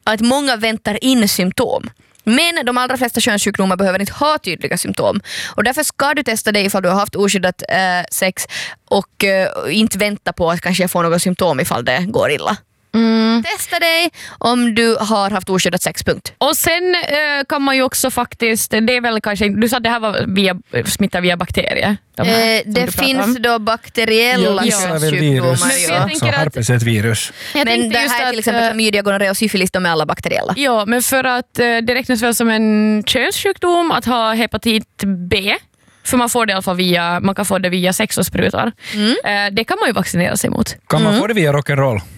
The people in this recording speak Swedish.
att många väntar in symptom. Men de allra flesta könssjukdomar behöver inte ha tydliga symptom. Och därför ska du testa dig ifall du har haft oskyddat sex och inte vänta på att kanske få några symptom ifall det går illa. Testa dig om du har haft oskyddat sexpunkt. Och sen kan man ju också faktiskt, det är väl kanske, du sa att det här var smittar via bakterier. Det finns då bakteriella könssjukdomar. Jag tänker att herpes är ett virus. Men det här är till exempel klamydia, gonorré och syfilis, de är alla bakteriella. Ja, men för att det räknas väl som en könssjukdom att ha hepatit B. För man får det i alla fall man kan få det via sex och sprutar. Det kan man ju vaccinera sig mot. Kan man få det via rock'n'roll?